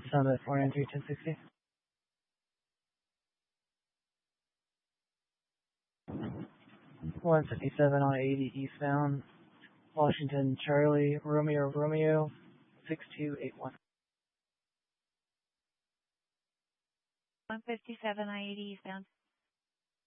Summit 493-1060. 157 on 80 eastbound. Washington Charlie Romeo Romeo 6281. 157 I-80 eastbound.